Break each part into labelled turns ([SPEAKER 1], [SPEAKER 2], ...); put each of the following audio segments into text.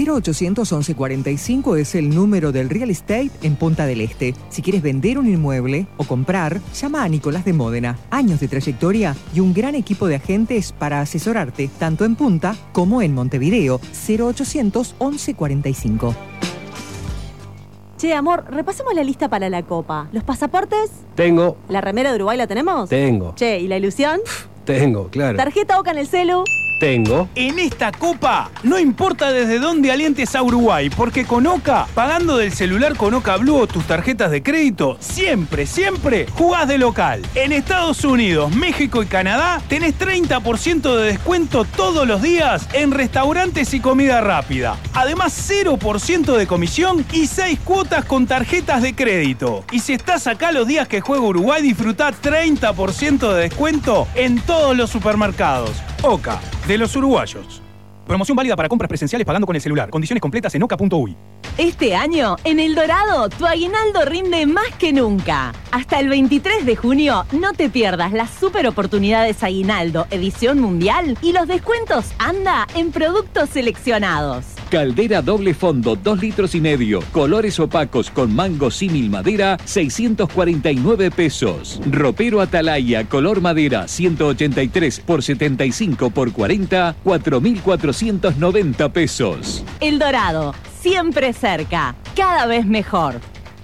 [SPEAKER 1] 0800 11 45 es el número del real estate en Punta del Este. Si quieres vender un inmueble o comprar, llama a Nicolás de Módena. Años de trayectoria y un gran equipo de agentes para asesorarte, tanto en Punta como en Montevideo. 0800 11 45.
[SPEAKER 2] Che, amor, repasemos la lista para la Copa. ¿Los pasaportes?
[SPEAKER 3] Tengo.
[SPEAKER 2] ¿La remera de Uruguay la tenemos?
[SPEAKER 3] Tengo.
[SPEAKER 2] Che, ¿y la ilusión?
[SPEAKER 3] Tengo, claro.
[SPEAKER 2] ¿Tarjeta OCA en el celu?
[SPEAKER 3] Tengo.
[SPEAKER 4] En esta Copa, no importa desde dónde alientes a Uruguay, porque con OCA, pagando del celular con OCA Blue o tus tarjetas de crédito, siempre jugás de local. En Estados Unidos, México y Canadá, tenés 30% de descuento todos los días en restaurantes y comida rápida. Además, 0% de comisión y 6 cuotas con tarjetas de crédito. Y si estás acá los días que juega Uruguay, disfrutá 30% de descuento en todos los supermercados. OCA, de los uruguayos. Promoción válida para compras presenciales pagando con el celular. Condiciones completas en oca.uy.
[SPEAKER 5] Este año, en El Dorado, tu aguinaldo rinde más que nunca. Hasta el 23 de junio, no te pierdas las super oportunidades Aguinaldo, edición mundial y los descuentos anda en productos seleccionados.
[SPEAKER 6] Caldera doble fondo, 2,5 litros. Colores opacos con mango símil madera, 649 pesos. Ropero Atalaya, color madera, 183 por 75 por 40, 4,490 pesos.
[SPEAKER 5] El Dorado, siempre cerca, cada vez mejor.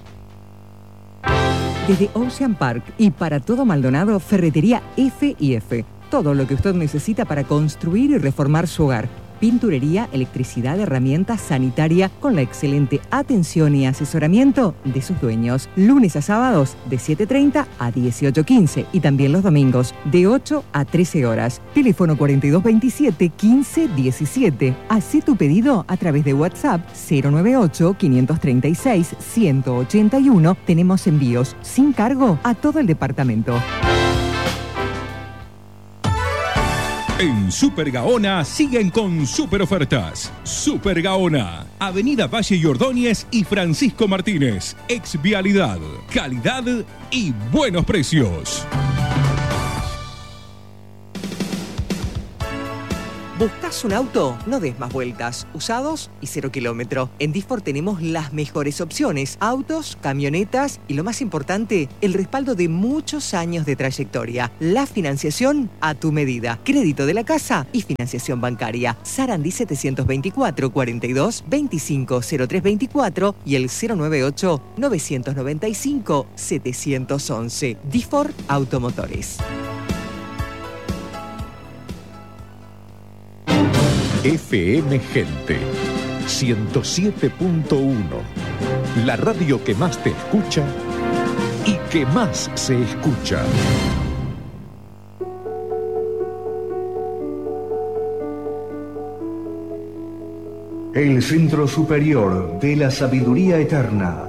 [SPEAKER 1] Desde Ocean Park y para todo Maldonado, Ferretería F&F. Todo lo que usted necesita para construir y reformar su hogar. Pinturería, electricidad, herramientas, sanitaria, con la excelente atención y asesoramiento de sus dueños. Lunes a sábados de 7:30 a 18:15 y también los domingos de 8 a 13 horas. Teléfono 4227-1517. Haz tu pedido a través de WhatsApp 098-536-181. Tenemos envíos sin cargo a todo el departamento.
[SPEAKER 7] En Super Gaona siguen con super ofertas. Super Gaona, Avenida Valle y Ordóñez y Francisco Martínez. Exvialidad, calidad y buenos precios.
[SPEAKER 1] ¿Buscas un auto? No des más vueltas. Usados y 0 kilómetro. En Disfor tenemos las mejores opciones. Autos, camionetas y lo más importante, el respaldo de muchos años de trayectoria. La financiación a tu medida. Crédito de la casa y financiación bancaria. Sarandí 724 42 25 0324 y el 098 995 711. Disfor Automotores.
[SPEAKER 8] FM Gente 107.1, la radio que más te escucha y que más se escucha.
[SPEAKER 9] El Centro Superior de la Sabiduría Eterna.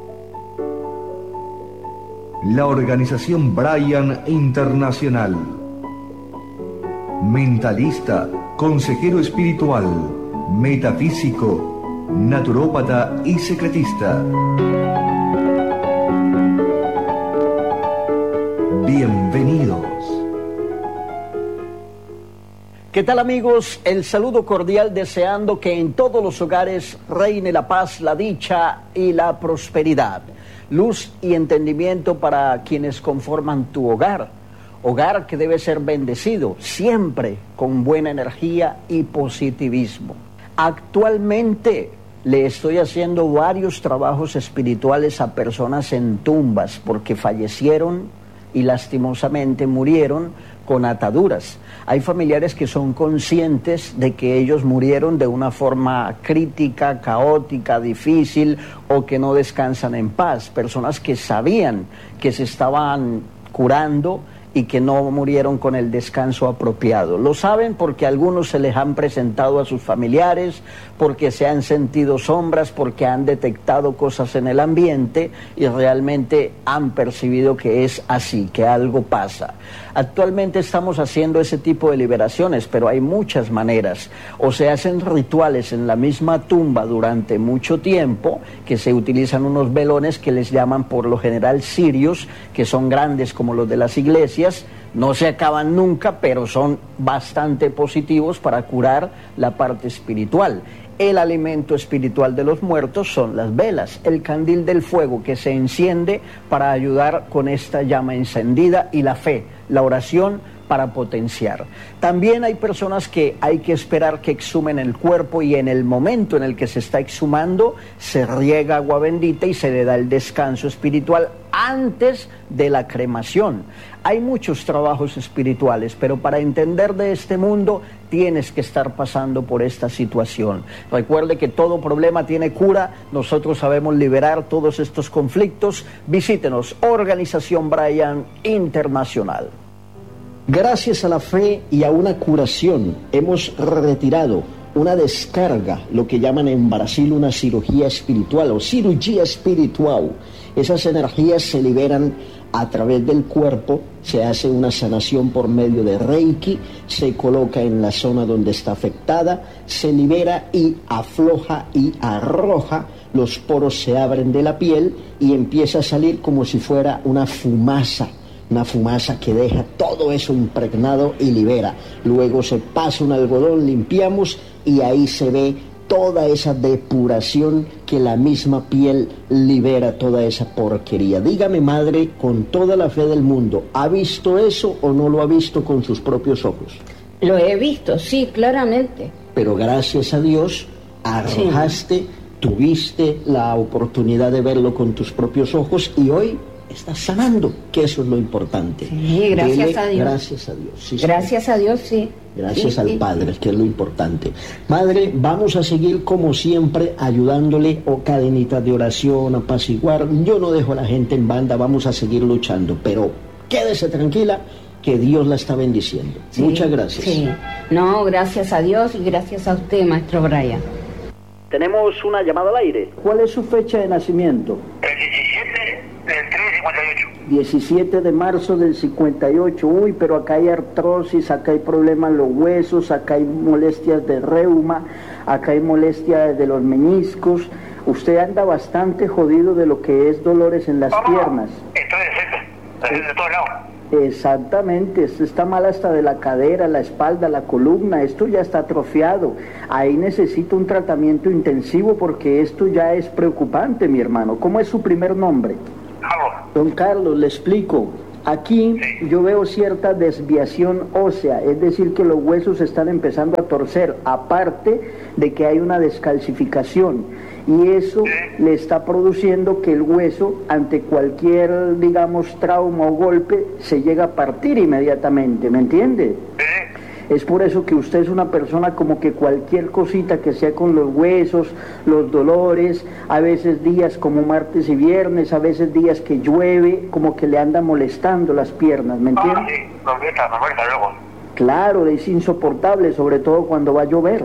[SPEAKER 9] La Organización Brian Internacional. Mentalista, consejero espiritual, metafísico, naturópata y secretista. Bienvenidos.
[SPEAKER 10] ¿Qué tal, amigos? El saludo cordial, deseando que en todos los hogares reine la paz, la dicha y la prosperidad. Luz y entendimiento para quienes conforman tu hogar. Hogar que debe ser bendecido, siempre con buena energía y positivismo. Actualmente le estoy haciendo varios trabajos espirituales a personas en tumbas porque fallecieron y lastimosamente murieron con ataduras. Hay familiares que son conscientes de que ellos murieron de una forma crítica, caótica, difícil o que no descansan en paz. Personas que sabían que se estaban curando y que no murieron con el descanso apropiado. Lo saben porque algunos se les han presentado a sus familiares, porque se han sentido sombras, porque han detectado cosas en el ambiente y realmente han percibido que es así, que algo pasa. Actualmente estamos haciendo ese tipo de liberaciones, pero hay muchas maneras. O se hacen rituales en la misma tumba durante mucho tiempo, que se utilizan unos velones que les llaman por lo general cirios, que son grandes como los de las iglesias, pastillas no se acaban nunca, pero son bastante positivos para curar la parte espiritual. El alimento espiritual de los muertos son las velas, el candil del fuego que se enciende para ayudar con esta llama encendida, y la fe, la oración para potenciar. También hay personas que hay que esperar que exhumen el cuerpo, y en el momento en el que se está exhumando se riega agua bendita y se le da el descanso espiritual antes de la cremación. Hay muchos trabajos espirituales, pero para entender de este mundo tienes que estar pasando por esta situación. Recuerde que todo problema tiene cura, nosotros sabemos liberar todos estos conflictos. Visítenos, Organización Bryan Internacional. Gracias a la fe y a una curación hemos retirado una descarga, lo que llaman en Brasil una cirugía espiritual o cirugía espiritual. Esas energías se liberan a través del cuerpo, se hace una sanación por medio de Reiki, se coloca en la zona donde está afectada, se libera y afloja y arroja, los poros se abren de la piel y empieza a salir como si fuera una fumaza que deja todo eso impregnado y libera. Luego se pasa un algodón, limpiamos y ahí se ve toda esa depuración que la misma piel libera, toda esa porquería. Dígame, madre, con toda la fe del mundo, ¿ha visto eso o no lo ha visto con sus propios ojos?
[SPEAKER 11] Lo he visto, sí, claramente.
[SPEAKER 10] Pero gracias a Dios arrojaste, sí, tuviste la oportunidad de verlo con tus propios ojos y hoy estás sanando, que eso es lo importante.
[SPEAKER 11] Sí, gracias a Dios.
[SPEAKER 10] Gracias a Dios. Sí,
[SPEAKER 11] gracias a Dios, sí.
[SPEAKER 10] Gracias al Padre, que es lo importante. Madre, vamos a seguir como siempre ayudándole, cadenitas de oración, apaciguar. Yo no dejo a la gente en banda, vamos a seguir luchando, pero quédese tranquila que Dios la está bendiciendo. Sí, muchas gracias. Sí.
[SPEAKER 11] No, gracias a Dios y gracias a usted, maestro Bryan.
[SPEAKER 10] Tenemos una llamada al aire. ¿Cuál es su fecha de nacimiento?
[SPEAKER 12] El 17 del 358.
[SPEAKER 10] 17 de marzo del 58. Uy, pero acá hay artrosis, acá hay problemas en los huesos, acá hay molestias de reuma, acá hay molestias de los meniscos. Usted anda bastante jodido de lo que es dolores en las piernas.
[SPEAKER 12] Estoy de todos lados.
[SPEAKER 10] Exactamente, esto está mal hasta de la cadera, la espalda, la columna, esto ya está atrofiado. Ahí necesita un tratamiento intensivo porque esto ya es preocupante, mi hermano. ¿Cómo es su primer nombre?
[SPEAKER 12] Carlos.
[SPEAKER 10] Don Carlos, le explico. Aquí yo veo cierta desviación ósea, es decir, que los huesos están empezando a torcer, aparte de que hay una descalcificación. Y eso le está produciendo que el hueso, ante cualquier, digamos, trauma o golpe, se llega a partir inmediatamente, ¿me entiende? Es por eso que usted es una persona como que cualquier cosita que sea con los huesos, los dolores, a veces días como martes y viernes, a veces días que llueve, como que le anda molestando las piernas, ¿me entiende?
[SPEAKER 12] Sí, me molesta luego.
[SPEAKER 10] Claro, es insoportable, sobre todo cuando va a llover.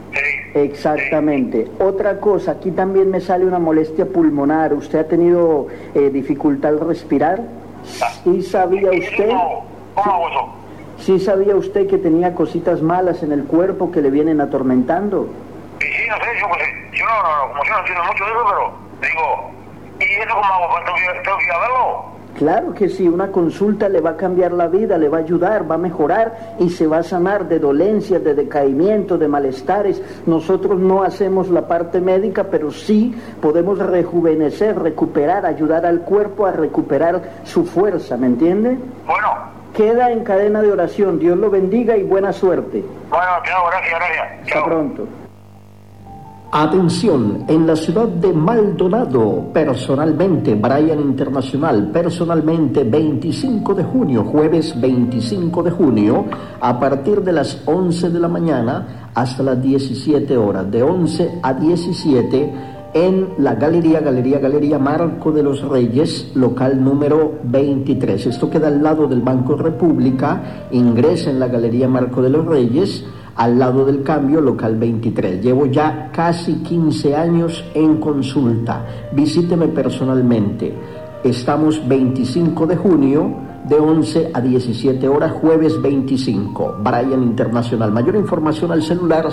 [SPEAKER 10] Exactamente. Otra cosa, aquí también me sale una molestia pulmonar. ¿Usted ha tenido dificultad al respirar? ¿Sí sabía usted?
[SPEAKER 12] ¿Cómo eso?
[SPEAKER 10] ¿Sí sabía usted que tenía cositas malas en el cuerpo que le vienen atormentando?
[SPEAKER 12] Sí, no sé, yo como yo no entiendo mucho de eso, pero digo, ¿y eso cómo hago? ¿Tengo que ir a verlo?
[SPEAKER 10] Claro que sí, una consulta le va a cambiar la vida, le va a ayudar, va a mejorar y se va a sanar de dolencias, de decaimiento, de malestares. Nosotros no hacemos la parte médica, pero sí podemos rejuvenecer, recuperar, ayudar al cuerpo a recuperar su fuerza, ¿me entiende?
[SPEAKER 12] Bueno.
[SPEAKER 10] Queda en cadena de oración, Dios lo bendiga y buena suerte.
[SPEAKER 12] Bueno, chao, gracias.
[SPEAKER 10] Hasta pronto. Atención, en la ciudad de Maldonado, personalmente, Bryan Internacional, personalmente, 25 de junio, jueves 25 de junio, a partir de las 11 de la mañana hasta las 17 horas, de 11 a 17, en la Galería Marco de los Reyes, local número 23. Esto queda al lado del Banco República, ingresa en la Galería Marco de los Reyes, al lado del Cambio, local 23. Llevo ya casi 15 años en consulta. Visíteme personalmente. Estamos 25 de junio, de 11 a 17 horas, jueves 25. Bryan Internacional. Mayor información al celular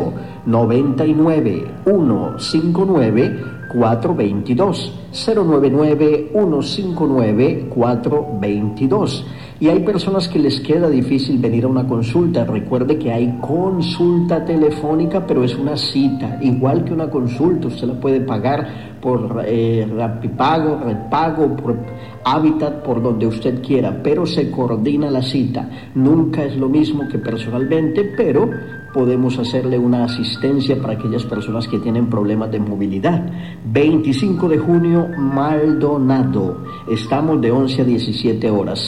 [SPEAKER 10] 099 159 422. 099 159 422. Y hay personas que les queda difícil venir a una consulta. Recuerde que hay consulta telefónica, pero es una cita, igual que una consulta. Usted la puede pagar por Rapipago, Redpago, por Habitat, por donde usted quiera, pero se coordina la cita. Nunca es lo mismo que personalmente, pero podemos hacerle una asistencia para aquellas personas que tienen problemas de movilidad. 25 de junio, Maldonado. Estamos de 11 a 17 horas.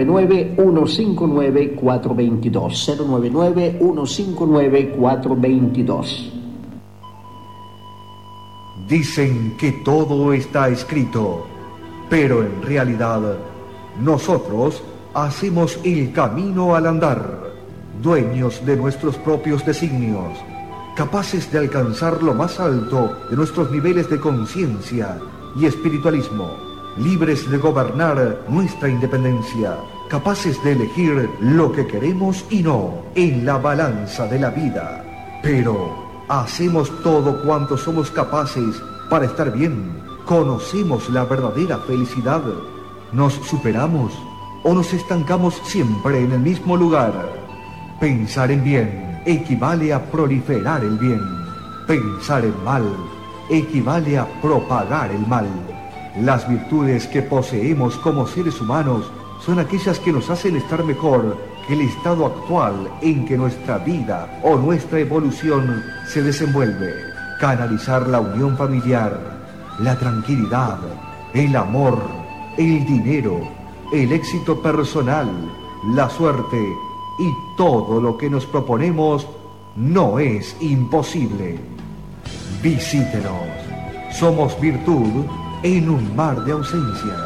[SPEAKER 10] 099-159-422. 099-159-422.
[SPEAKER 9] Dicen que todo está escrito, pero en realidad nosotros hacemos el camino al andar, dueños de nuestros propios designios, capaces de alcanzar lo más alto de nuestros niveles de conciencia y espiritualismo, libres de gobernar nuestra independencia, capaces de elegir lo que queremos y no en la balanza de la vida. Pero hacemos todo cuanto somos capaces para estar bien. Conocemos la verdadera felicidad. ¿Nos superamos o nos estancamos siempre en el mismo lugar? Pensar en bien equivale a proliferar el bien. Pensar en mal equivale a propagar el mal. Las virtudes que poseemos como seres humanos son aquellas que nos hacen estar mejor que el estado actual en que nuestra vida o nuestra evolución se desenvuelve. Canalizar la unión familiar, la tranquilidad, el amor, el dinero, el éxito personal, la suerte y todo lo que nos proponemos no es imposible. Visítenos. Somos virtud en un mar de ausencia.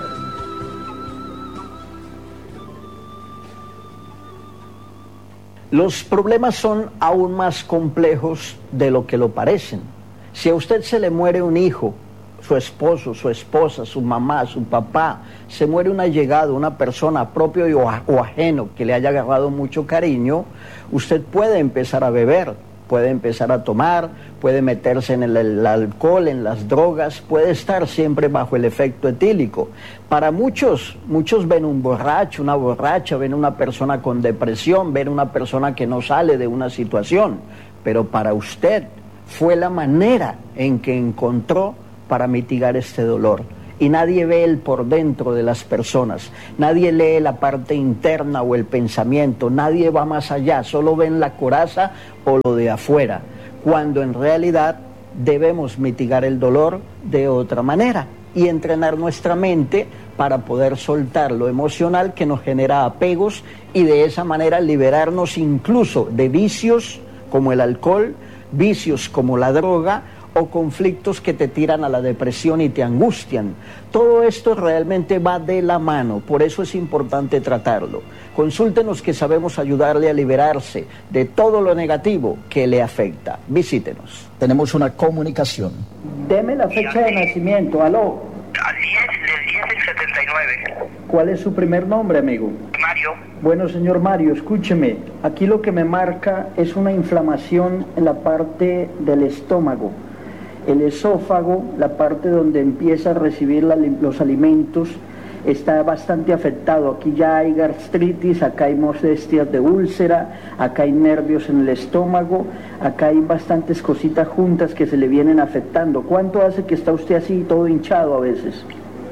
[SPEAKER 10] Los problemas son aún más complejos de lo que lo parecen. Si a usted se le muere un hijo, su esposo, su esposa, su mamá, su papá, se muere un allegado, una persona propio o ajeno que le haya agarrado mucho cariño, usted puede empezar a beber, puede empezar a tomar, puede meterse en el alcohol, en las drogas, puede estar siempre bajo el efecto etílico. Para muchos ven un borracho, una borracha, ven una persona con depresión, ven una persona que no sale de una situación, pero para usted fue la manera en que encontró para mitigar este dolor. Y nadie ve el por dentro de las personas, nadie lee la parte interna o el pensamiento, nadie va más allá, solo ven la coraza o lo de afuera, cuando en realidad debemos mitigar el dolor de otra manera y entrenar nuestra mente para poder soltar lo emocional que nos genera apegos y de esa manera liberarnos incluso de vicios como el alcohol, vicios como la droga, o conflictos que te tiran a la depresión y te angustian. Todo esto realmente va de la mano, por eso es importante tratarlo. Consúltenos que sabemos ayudarle a liberarse de todo lo negativo que le afecta. Visítenos. Tenemos una comunicación. Deme la fecha de nacimiento, aló.
[SPEAKER 12] Al 10 del 79.
[SPEAKER 10] ¿Cuál es su primer nombre, amigo?
[SPEAKER 12] Mario.
[SPEAKER 10] Bueno, señor Mario, escúcheme. Aquí lo que me marca es una inflamación en la parte del estómago. El esófago, la parte donde empieza a recibir los alimentos, está bastante afectado. Aquí ya hay gastritis, acá hay molestias de úlcera, acá hay nervios en el estómago, acá hay bastantes cositas juntas que se le vienen afectando. ¿Cuánto hace que está usted así, todo hinchado a veces?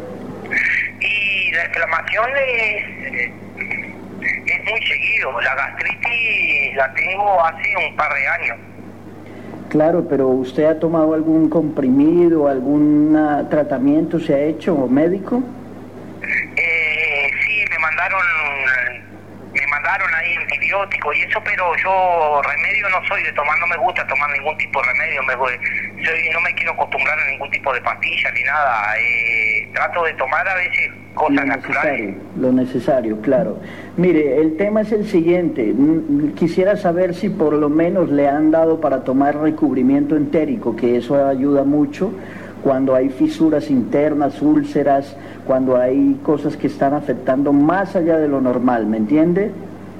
[SPEAKER 12] Y la inflamación es muy seguido. La gastritis la tengo hace un par de años.
[SPEAKER 10] Claro, pero ¿usted ha tomado algún comprimido, algún tratamiento se ha hecho médico?
[SPEAKER 12] Sí, me mandaron ahí antibióticos y eso, pero yo remedio no soy de tomar, no me gusta tomar ningún tipo de remedio, no me quiero acostumbrar a ningún tipo de pastilla ni nada, trato de tomar a veces cosas naturales.
[SPEAKER 10] Lo necesario, claro. Mire, el tema es el siguiente, quisiera saber si por lo menos le han dado para tomar recubrimiento entérico, que eso ayuda mucho cuando hay fisuras internas, úlceras, cuando hay cosas que están afectando más allá de lo normal, ¿me entiende?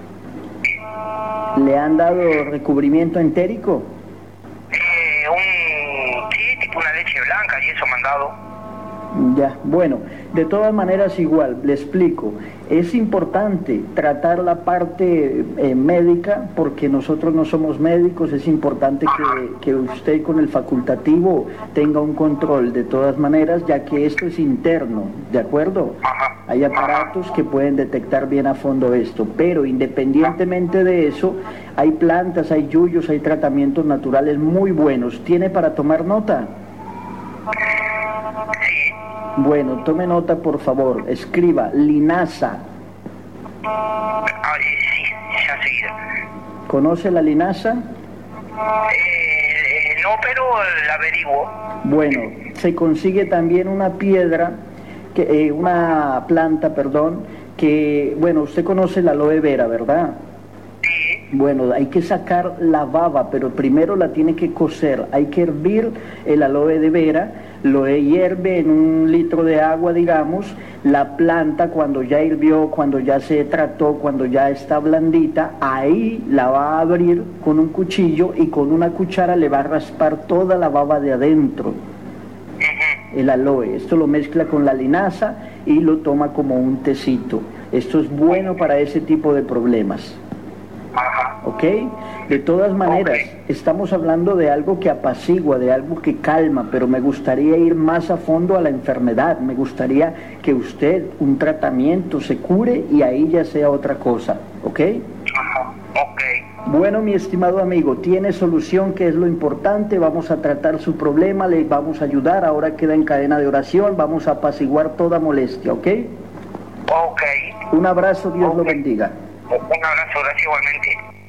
[SPEAKER 10] ¿Le han dado recubrimiento entérico?
[SPEAKER 12] Sí, tipo una leche blanca y eso me han dado.
[SPEAKER 10] Ya, bueno, de todas maneras igual, le explico, es importante tratar la parte médica porque nosotros no somos médicos, es importante que usted con el facultativo tenga un control de todas maneras, ya que esto es interno, ¿de acuerdo? Hay aparatos que pueden detectar bien a fondo esto, pero independientemente de eso, hay plantas, hay yuyos, hay tratamientos naturales muy buenos. ¿Tiene para tomar nota? Bueno, tome nota por favor, escriba linaza.
[SPEAKER 12] Sí, ya seguida.
[SPEAKER 10] ¿Conoce la linaza?
[SPEAKER 12] No, pero la averiguo.
[SPEAKER 10] Bueno, se consigue también una piedra, una planta, que, bueno, usted conoce la aloe vera, ¿verdad? Bueno, hay que sacar la baba, pero primero la tiene que cocer. Hay que hervir el aloe de vera, lo hierve en 1 litro de agua, digamos. La planta, cuando ya hirvió, cuando ya se trató, cuando ya está blandita, ahí la va a abrir con un cuchillo y con una cuchara le va a raspar toda la baba de adentro. El aloe, esto lo mezcla con la linaza y lo toma como un tecito. Esto es bueno para ese tipo de problemas. ¿Ok? De todas maneras, estamos hablando de algo que apacigua, de algo que calma, pero me gustaría ir más a fondo a la enfermedad. Me gustaría que usted, un tratamiento, se cure y ahí ya sea otra cosa. ¿Ok? Bueno, mi estimado amigo, tiene solución, que es lo importante. Vamos a tratar su problema, le vamos a ayudar. Ahora queda en cadena de oración, vamos a apaciguar toda molestia. ¿Ok? Un abrazo, Dios lo bendiga.
[SPEAKER 12] Un abrazo, gracias igualmente.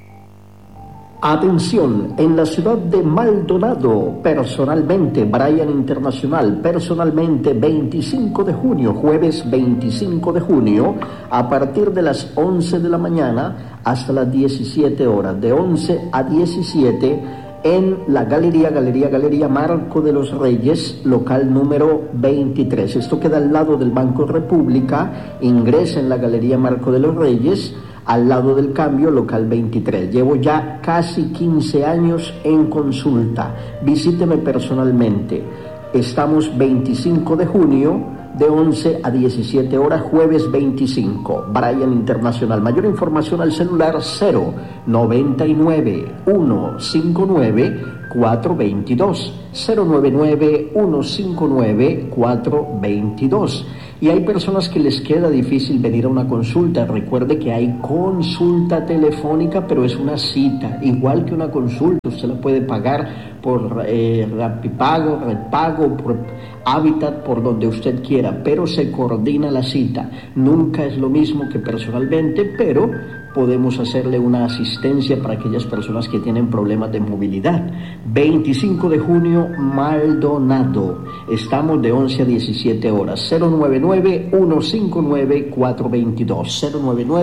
[SPEAKER 10] Atención, en la ciudad de Maldonado, personalmente, Brian Internacional, personalmente, 25 de junio, jueves 25 de junio, a partir de las 11 de la mañana hasta las 17 horas, de 11 a 17, en la Galería Marco de los Reyes, local número 23. Esto queda al lado del Banco República. Ingresa en la Galería Marco de los Reyes, al lado del Cambio, local 23. Llevo ya casi 15 años en consulta. Visíteme personalmente. Estamos 25 de junio, de 11 a 17 horas, jueves 25. Brian Internacional. Mayor información al celular 099 159 422. 099 159 422. Y hay personas que les queda difícil venir a una consulta. Recuerde que hay consulta telefónica, pero es una cita, igual que una consulta. Usted la puede pagar por Rapipago, Redpago, por Habitat, por donde usted quiera, pero se coordina la cita. Nunca es lo mismo que personalmente, pero podemos hacerle una asistencia para aquellas personas que tienen problemas de movilidad. 25 de junio, Maldonado. Estamos de 11 a 17 horas. 099-159-422.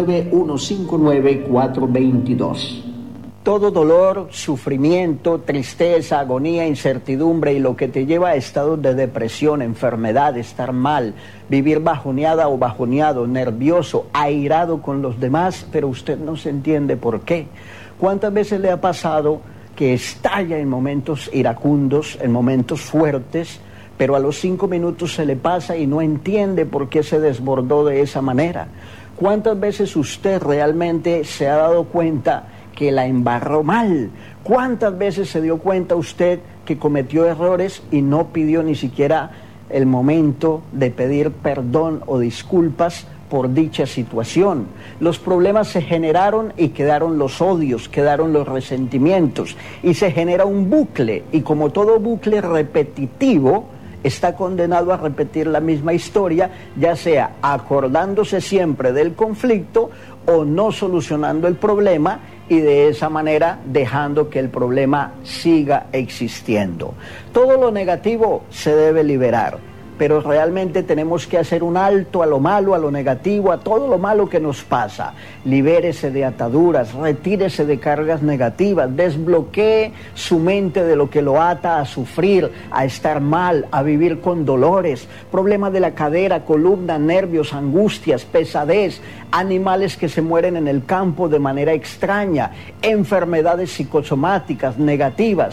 [SPEAKER 10] 099-159-422. Todo dolor, sufrimiento, tristeza, agonía, incertidumbre y lo que te lleva a estados de depresión, enfermedad, estar mal, vivir bajoneada o bajoneado, nervioso, airado con los demás, pero usted no se entiende por qué. ¿Cuántas veces le ha pasado que estalla en momentos iracundos, en momentos fuertes, pero a los 5 minutos se le pasa y no entiende por qué se desbordó de esa manera? ¿Cuántas veces usted realmente se ha dado cuenta que la embarró mal? ¿Cuántas veces se dio cuenta usted que cometió errores y no pidió ni siquiera el momento de pedir perdón o disculpas por dicha situación? Los problemas se generaron y quedaron los odios, quedaron los resentimientos y se genera un bucle, y como todo bucle repetitivo, está condenado a repetir la misma historia, ya sea acordándose siempre del conflicto o no solucionando el problema, y de esa manera dejando que el problema siga existiendo. Todo lo negativo se debe liberar, pero realmente tenemos que hacer un alto a lo malo, a lo negativo, a todo lo malo que nos pasa. Libérese de ataduras, retírese de cargas negativas, desbloquee su mente de lo que lo ata a sufrir, a estar mal, a vivir con dolores, problemas de la cadera, columna, nervios, angustias, pesadez, animales que se mueren en el campo de manera extraña, enfermedades psicosomáticas negativas.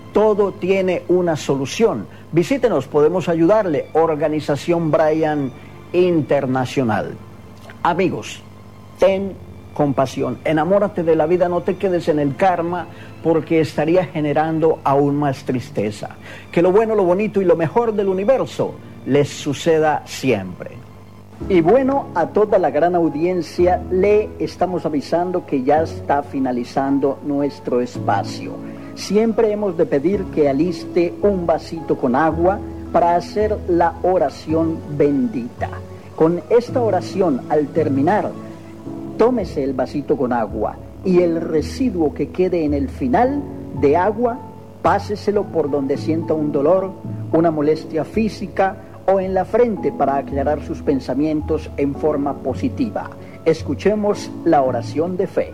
[SPEAKER 10] todo tiene una solución. Visítenos, podemos ayudarle. Organización Bryan Internacional. Amigos, ten compasión, enamórate de la vida, no te quedes en el karma, porque estaría generando aún más tristeza. Que lo bueno, lo bonito y lo mejor del universo les suceda siempre. Y bueno, a toda la gran audiencia le estamos avisando que ya está finalizando nuestro espacio. Siempre hemos de pedir que aliste un vasito con agua para hacer la oración bendita. Con esta oración, al terminar, tómese el vasito con agua y el residuo que quede en el final de agua, páseselo por donde sienta un dolor, una molestia física o en la frente para aclarar sus pensamientos en forma positiva. Escuchemos la oración de fe.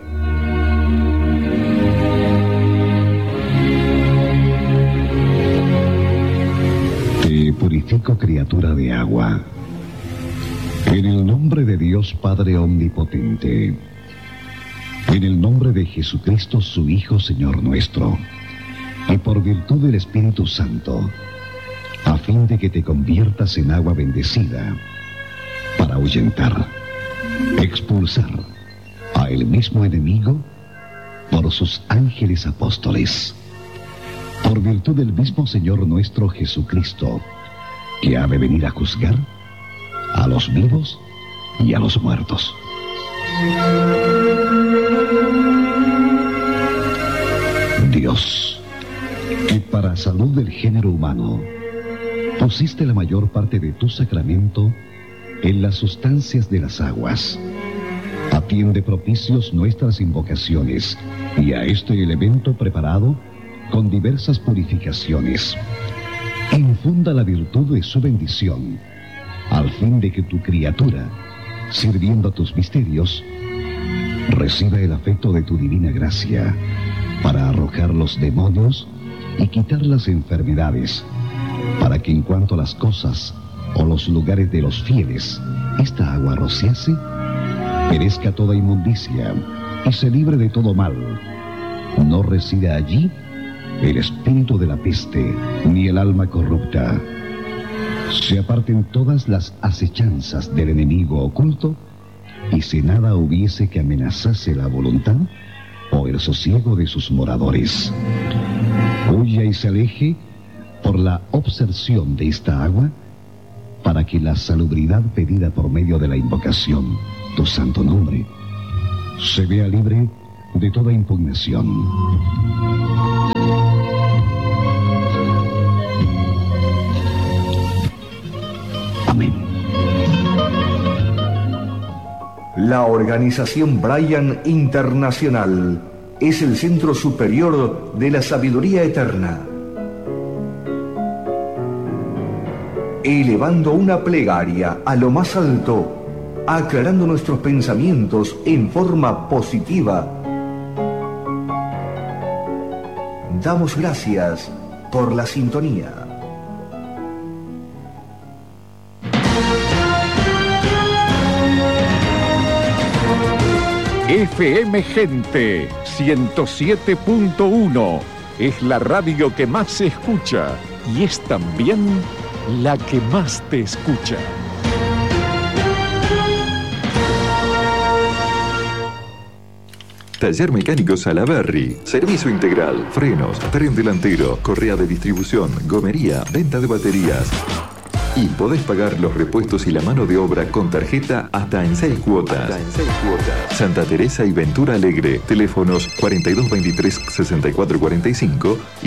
[SPEAKER 13] Te purifico, criatura de agua, en el nombre de Dios Padre Omnipotente, en el nombre de Jesucristo, su Hijo, Señor nuestro, y por virtud del Espíritu Santo, a fin de que te conviertas en agua bendecida, para ahuyentar, expulsar a el mismo enemigo por sus ángeles apóstoles, por virtud del mismo Señor nuestro Jesucristo, que ha de venir a juzgar a los vivos y a los muertos. Dios, que para salud del género humano pusiste la mayor parte de tu sacramento en las sustancias de las aguas, atiende propicios nuestras invocaciones y a este elemento preparado con diversas purificaciones. Infunda la virtud de su bendición, al fin de que tu criatura, sirviendo a tus misterios, reciba el afecto de tu divina gracia para arrojar los demonios y quitar las enfermedades, para que en cuanto a las cosas o los lugares de los fieles esta agua rociase, perezca toda inmundicia y se libre de todo mal. No resida allí el espíritu de la peste ni el alma corrupta. Se aparten todas las acechanzas del enemigo oculto, y si nada hubiese que amenazase la voluntad o el sosiego de sus moradores, huya y se aleje por la obserción de esta agua, para que la salubridad pedida por medio de la invocación, tu santo nombre, se vea libre de toda impugnación. Amén.
[SPEAKER 9] La Organización Bryan Internacional es el centro superior de la sabiduría eterna. Elevando una plegaria a lo más alto, aclarando nuestros pensamientos en forma positiva, damos gracias por la sintonía.
[SPEAKER 8] FM Gente 107.1 es la radio que más se escucha y es también la que más te escucha.
[SPEAKER 14] Taller Mecánico Salaberry. Servicio integral, frenos, tren delantero, correa de distribución, gomería, venta de baterías. Y podés pagar los repuestos y la mano de obra con tarjeta hasta en 6 cuotas. Santa Teresa y Ventura Alegre. Teléfonos 4223-6445 y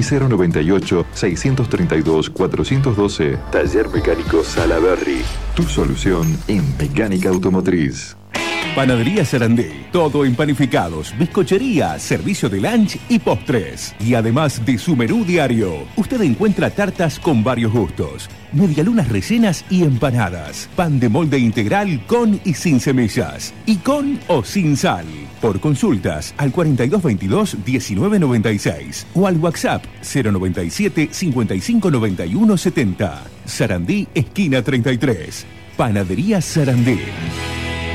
[SPEAKER 14] 098-632-412. Taller Mecánico Salaberry. Tu solución en mecánica automotriz.
[SPEAKER 7] Panadería Sarandí, todo en panificados, bizcochería, servicio de lunch y postres. Y además de su menú diario, usted encuentra tartas con varios gustos, medialunas rellenas y empanadas, pan de molde integral con y sin semillas, y con o sin sal. Por consultas al 4222-1996 o al WhatsApp 097-559170. Sarandí, esquina 33. Panadería Sarandí.